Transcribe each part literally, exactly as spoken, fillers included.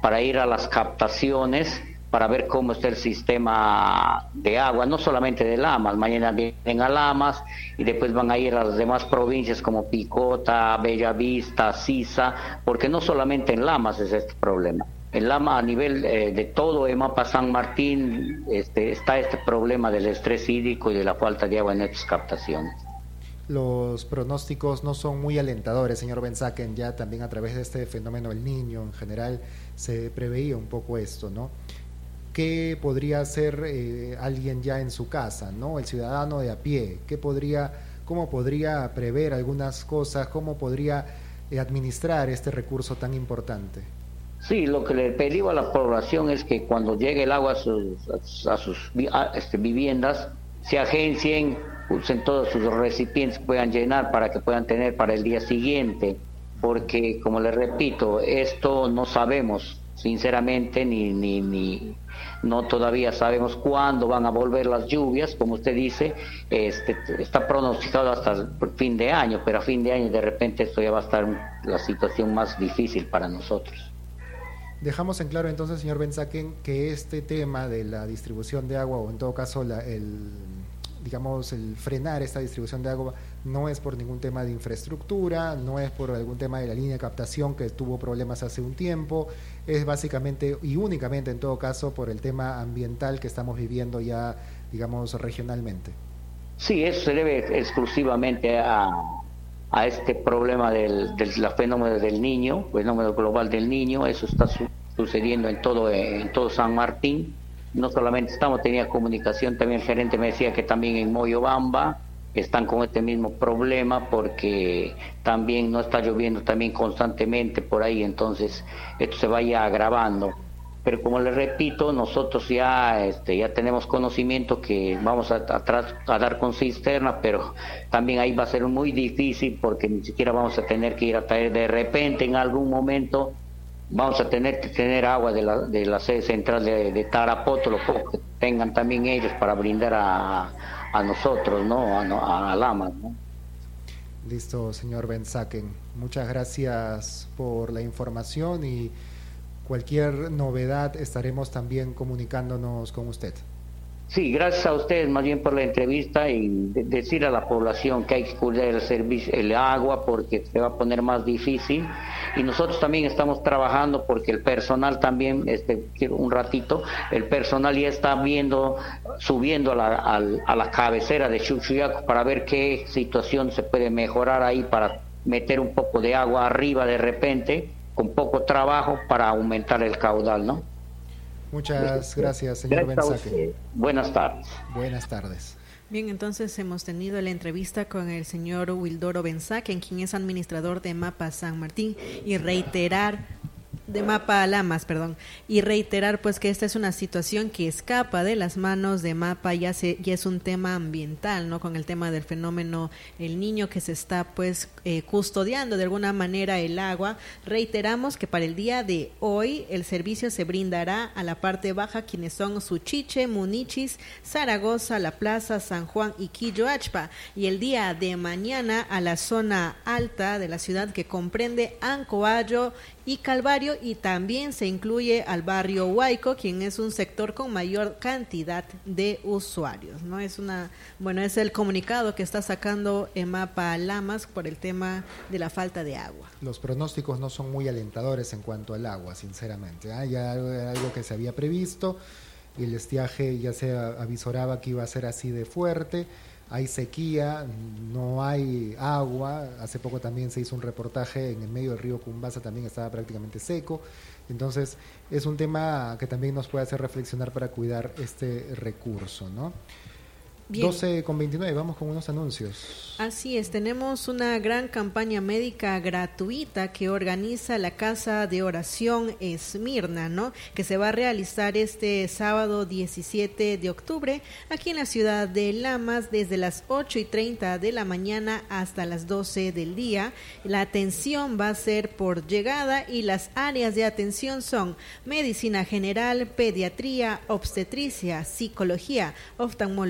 para ir a las captaciones, para ver cómo está el sistema de agua, no solamente de Lamas, mañana vienen a Lamas y después van a ir a las demás provincias como Picota, Bellavista, Sisa, porque no solamente en Lamas es este problema. En Lama, a nivel eh, de todo EMAPA San Martín, este, está este problema del estrés hídrico y de la falta de agua en estas captaciones. Los pronósticos no son muy alentadores, señor Benzaken. Ya también a través de este fenómeno del Niño en general se preveía un poco esto, ¿no? ¿Qué podría hacer eh, alguien ya en su casa, ¿no? El ciudadano de a pie, ¿qué podría, cómo podría prever algunas cosas, cómo podría eh, administrar este recurso tan importante? Sí, lo que le pedimos a la población es que cuando llegue el agua a sus, a sus a, este, viviendas, se agencien, usen todos sus recipientes que puedan llenar para que puedan tener para el día siguiente, porque como les repito, esto no sabemos sinceramente ni ni ni no todavía sabemos cuándo van a volver las lluvias, como usted dice, este está pronosticado hasta el fin de año, pero a fin de año de repente esto ya va a estar la situación más difícil para nosotros. Dejamos en claro entonces, señor Benzaken, que este tema de la distribución de agua, o en todo caso la, el digamos el frenar esta distribución de agua, no es por ningún tema de infraestructura, no es por algún tema de la línea de captación que tuvo problemas hace un tiempo, es básicamente y únicamente en todo caso por el tema ambiental que estamos viviendo ya, digamos, regionalmente. Sí, eso se debe exclusivamente a, a este problema del, del fenómeno del Niño, fenómeno global del Niño. Eso está su, sucediendo en todo en todo San Martín. No solamente estamos, tenía comunicación, también el gerente me decía que también en Moyobamba están con este mismo problema porque también no está lloviendo también constantemente por ahí, entonces esto se vaya agravando. Pero como les repito, nosotros ya este ya tenemos conocimiento que vamos a, a, a dar con cisterna, pero también ahí va a ser muy difícil porque ni siquiera vamos a tener que ir a traer de repente en algún momento. Vamos a tener que tener agua de la, de la sede central de, de Tarapoto, lo que tengan también ellos para brindar a, a nosotros, ¿no? A, a Lamas, ¿no? Listo, señor Benzaken. Muchas gracias por la información y cualquier novedad estaremos también comunicándonos con usted. Sí, gracias a ustedes más bien por la entrevista y de, decir a la población que hay que cuidar el servicio, el agua, porque se va a poner más difícil. Y nosotros también estamos trabajando porque el personal también, este, un ratito, el personal ya está viendo, subiendo a la, a, a la cabecera de Chuchuyaco para ver qué situación se puede mejorar ahí para meter un poco de agua arriba de repente, con poco trabajo para aumentar el caudal, ¿no? Muchas gracias, señor Benzaken. Buenas tardes. Buenas tardes. Bien, entonces hemos tenido la entrevista con el señor Wildoro Benzaken, quien es administrador de EMAPA San Martín, y reiterar de EMAPA Lamas, perdón, y reiterar pues que esta es una situación que escapa de las manos de EMAPA, ya se, ya es un tema ambiental, ¿no? Con el tema del fenómeno El Niño, que se está pues eh, custodiando de alguna manera el agua. Reiteramos que para el día de hoy el servicio se brindará a la parte baja, quienes son Suchiche, Munichis, Zaragoza, La Plaza, San Juan y Quillo Achpa, y el día de mañana a la zona alta de la ciudad, que comprende Ancoayo y Calvario, y también se incluye al barrio Huayco, quien es un sector con mayor cantidad de usuarios, ¿no? Es una, bueno, es el comunicado que está sacando EMAPA Lamas por el tema de la falta de agua. Los pronósticos no son muy alentadores en cuanto al agua, sinceramente, ¿eh? Ya era algo que se había previsto y el estiaje ya se avisoraba que iba a ser así de fuerte. Hay sequía, no hay agua. Hace poco también se hizo un reportaje en el medio del río Cumbasa, también estaba prácticamente seco. Entonces es un tema que también nos puede hacer reflexionar para cuidar este recurso, ¿no? Bien. doce con veintinueve, vamos con unos anuncios. Así es, tenemos una gran campaña médica gratuita que organiza la Casa de Oración Esmirna, ¿no? Que se va a realizar este sábado diecisiete de octubre aquí en la ciudad de Lamas, desde las ocho y treinta de la mañana hasta las doce del día. La atención va a ser por llegada y las áreas de atención son medicina general, pediatría, obstetricia, psicología, oftalmología,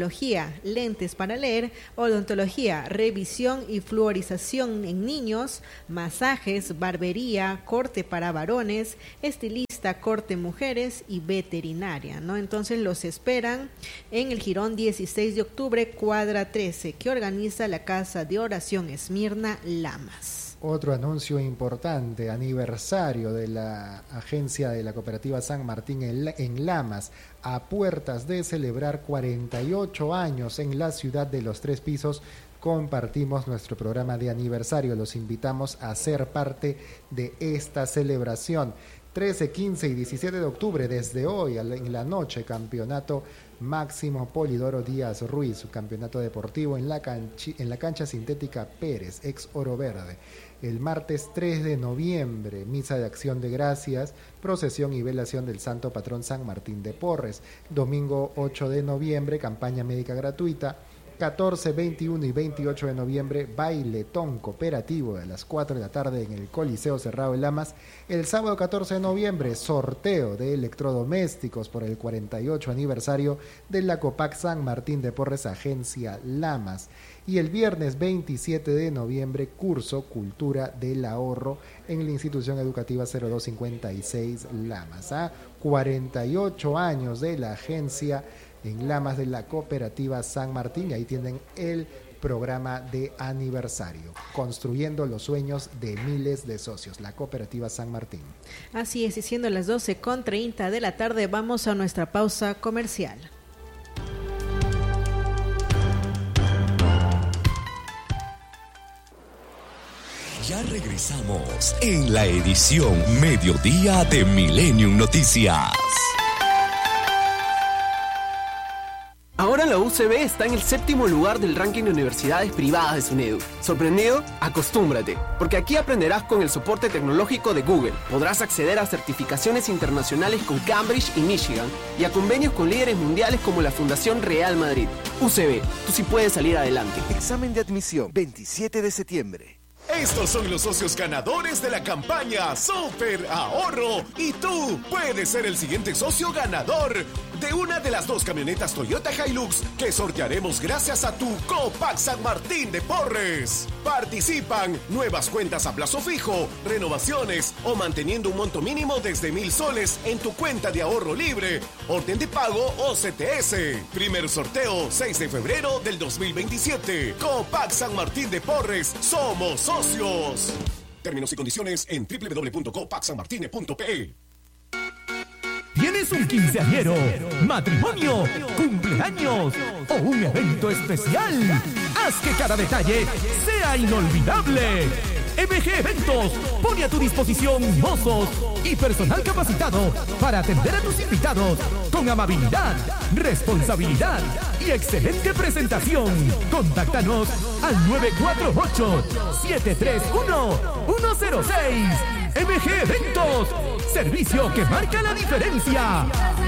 oftalmología, lentes para leer, odontología, revisión y fluorización en niños, masajes, barbería, corte para varones, estilista, corte mujeres y veterinaria, ¿no? Entonces los esperan en el Jirón dieciséis de octubre, cuadra trece, que organiza la Casa de Oración Esmirna Lamas. Otro anuncio importante, aniversario de la agencia de la Cooperativa San Martín en, en Lamas, a puertas de celebrar cuarenta y ocho años en la ciudad de los Tres Pisos. Compartimos nuestro programa de aniversario, los invitamos a ser parte de esta celebración. trece, quince y diecisiete de octubre, desde hoy en la noche, campeonato Máximo Polidoro Díaz Ruiz, su campeonato deportivo en la, canchi, en la cancha sintética Pérez, ex Oro Verde. El martes tres de noviembre, misa de acción de gracias, procesión y velación del Santo Patrón San Martín de Porres. Domingo ocho de noviembre, campaña médica gratuita. catorce, veintiuno y veintiocho de noviembre, bailetón cooperativo a las cuatro de la tarde en el Coliseo Cerrado de Lamas. El sábado catorce de noviembre, sorteo de electrodomésticos por el cuarenta y ocho aniversario de la Copac San Martín de Porres, agencia Lamas. Y el viernes veintisiete de noviembre, curso Cultura del Ahorro en la institución educativa cero dos cincuenta y seis Lamas. ¿Ah? cuarenta y ocho años de la agencia en Lamas de la Cooperativa San Martín, y ahí tienen el programa de aniversario, construyendo los sueños de miles de socios, la Cooperativa San Martín. Así es, y siendo las doce con treinta de la tarde, vamos a nuestra pausa comercial. Ya regresamos en la edición Mediodía de Millennium Noticias. Ahora la U C B está en el séptimo lugar del ranking de universidades privadas de SUNEDU. ¿Sorprendido? Acostúmbrate, porque aquí aprenderás con el soporte tecnológico de Google. Podrás acceder a certificaciones internacionales con Cambridge y Michigan y a convenios con líderes mundiales como la Fundación Real Madrid. U C B, tú sí puedes salir adelante. Examen de admisión, veintisiete de septiembre. Estos son los socios ganadores de la campaña Super Ahorro y tú puedes ser el siguiente socio ganador de una de las dos camionetas Toyota Hilux que sortearemos gracias a tu Copac San Martín de Porres. Participan nuevas cuentas a plazo fijo, renovaciones o manteniendo un monto mínimo desde mil soles en tu cuenta de ahorro libre, orden de pago o C T S. Primer sorteo seis de febrero del dos mil veintisiete. Copac San Martín de Porres, somos socios. Términos y condiciones en doble u doble u doble u punto copac san martine punto p e. ¿Tienes un quinceañero, matrimonio, cumpleaños o un evento especial? Haz que cada detalle sea inolvidable. M G Eventos pone a tu disposición mozos y personal capacitado para atender a tus invitados con amabilidad, responsabilidad y excelente presentación. Contáctanos al nueve cuatro ocho, siete tres uno, uno cero seis. M G Eventos, servicio que marca la diferencia.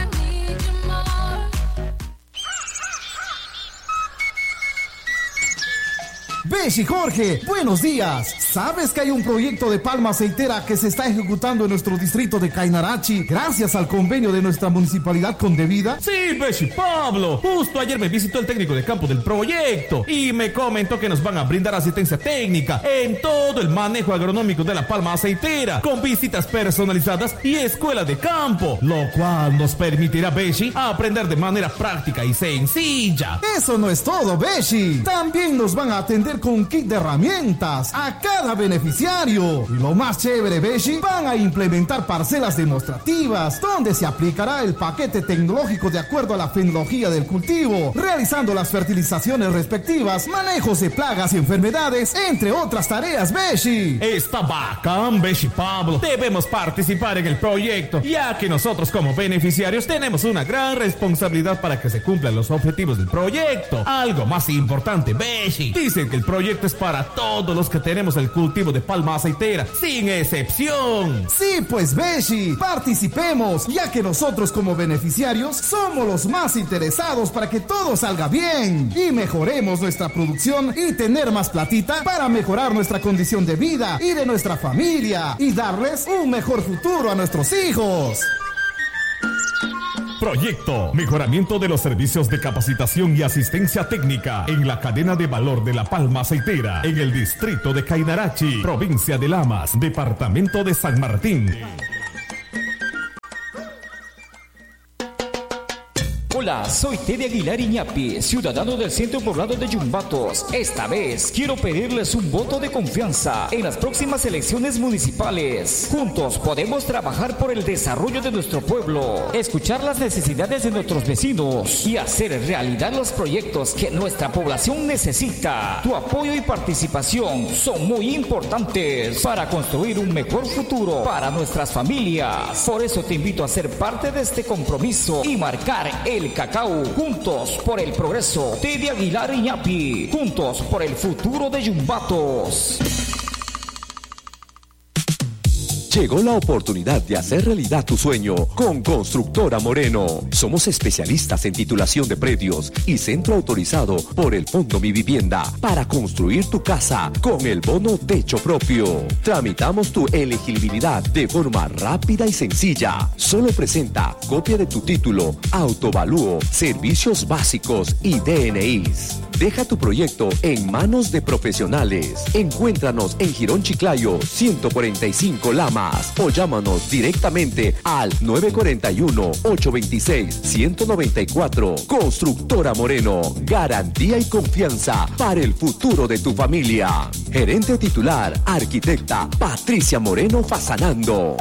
Beshi Jorge, buenos días. ¿Sabes que hay un proyecto de palma aceitera que se está ejecutando en nuestro distrito de Cainarachi gracias al convenio de nuestra municipalidad con Devida? Sí, Beshi Pablo. Justo ayer me visitó el técnico de campo del proyecto y me comentó que nos van a brindar asistencia técnica en todo el manejo agronómico de la palma aceitera, con visitas personalizadas y escuela de campo, lo cual nos permitirá, Beshi, aprender de manera práctica y sencilla. Eso no es todo, Beshi. También nos van a atender con un kit de herramientas a cada beneficiario. Y lo más chévere, Beshi, van a implementar parcelas demostrativas donde se aplicará el paquete tecnológico de acuerdo a la fenología del cultivo, realizando las fertilizaciones respectivas, manejos de plagas y enfermedades, entre otras tareas, Beshi. Está bacán, Beshi Pablo. Debemos participar en el proyecto, ya que nosotros como beneficiarios tenemos una gran responsabilidad para que se cumplan los objetivos del proyecto. Algo más importante, Beshi, dicen que el proyecto es para todos los que tenemos el cultivo de palma aceitera, sin excepción. Sí, pues, Beshi, participemos, ya que nosotros como beneficiarios somos los más interesados para que todo salga bien y mejoremos nuestra producción y tener más platita para mejorar nuestra condición de vida y de nuestra familia y darles un mejor futuro a nuestros hijos. Proyecto: mejoramiento de los servicios de capacitación y asistencia técnica en la cadena de valor de La Palma Aceitera, en el distrito de Cainarachi, provincia de Lamas, departamento de San Martín. Hola, soy Teddy Aguilar Iñapi, ciudadano del centro poblado de Yumbatos. Esta vez quiero pedirles un voto de confianza en las próximas elecciones municipales. Juntos podemos trabajar por el desarrollo de nuestro pueblo, escuchar las necesidades de nuestros vecinos y hacer realidad los proyectos que nuestra población necesita. Tu apoyo y participación son muy importantes para construir un mejor futuro para nuestras familias. Por eso te invito a ser parte de este compromiso y marcar el cacao. Juntos por el progreso. Teddy Aguilar Iñapi. Juntos por el futuro de Yumbatos. Llegó la oportunidad de hacer realidad tu sueño con Constructora Moreno. Somos especialistas en titulación de predios y centro autorizado por el Fondo Mi Vivienda para construir tu casa con el bono techo propio. Tramitamos tu elegibilidad de forma rápida y sencilla. Solo presenta copia de tu título, autovalúo, servicios básicos y D N Is. Deja tu proyecto en manos de profesionales. Encuéntranos en Girón Chiclayo, ciento cuarenta y cinco Lama. O llámanos directamente al nueve cuatro uno, ocho dos seis, uno nueve cuatro. Constructora Moreno, garantía y confianza para el futuro de tu familia. Gerente titular, arquitecta Patricia Moreno Fasanando.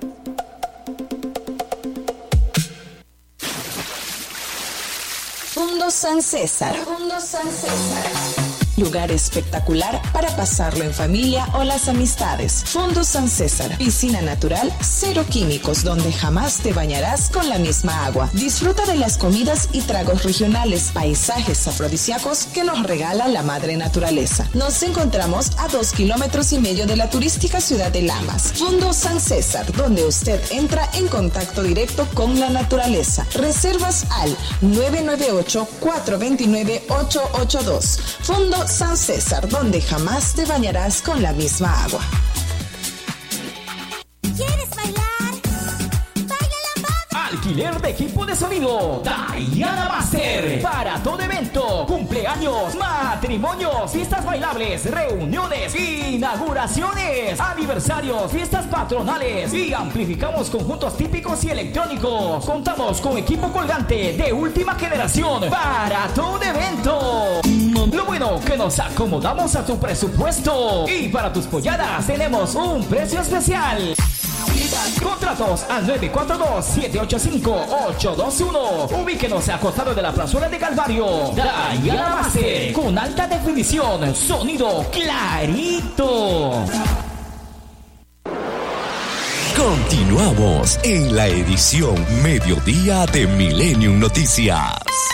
Fundo San César. Fundo San César. Lugar espectacular para pasarlo en familia o las amistades. Fundo San César. Piscina natural, cero químicos, donde jamás te bañarás con la misma agua. Disfruta de las comidas y tragos regionales, paisajes afrodisíacos que nos regala la madre naturaleza. Nos encontramos a dos kilómetros y medio de la turística ciudad de Lamas. Fundo San César, donde usted entra en contacto directo con la naturaleza. Reservas al nueve nueve ocho, cuatro dos nueve, ocho ocho dos. Fundo San César, donde jamás te bañarás con la misma agua. ¿Quieres bailar? ¡Baila lambada! Alquiler de equipo de sonido Diana Master. Para todo evento, cumpleaños, matrimonios, fiestas bailables, reuniones, inauguraciones, aniversarios, fiestas patronales y amplificamos conjuntos típicos y electrónicos. Contamos con equipo colgante de última generación para todo evento. Lo bueno que nos acomodamos a tu presupuesto. Y para tus polladas tenemos un precio especial. Contratos al nueve cuatro dos, siete ocho cinco, ocho dos uno. Ubíquenos a costado de la plazuela de Calvario. Diana Master, con alta definición, sonido clarito. Continuamos en la edición Mediodía de Millennium Noticias.